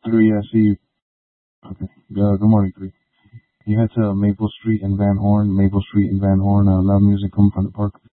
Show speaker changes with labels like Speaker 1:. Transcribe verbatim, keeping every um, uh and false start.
Speaker 1: Three, I see you. Okay. Uh, good morning, Three. You head to Maple Street and Van Horn, Maple Street and Van Horn, uh, loud music coming from the park.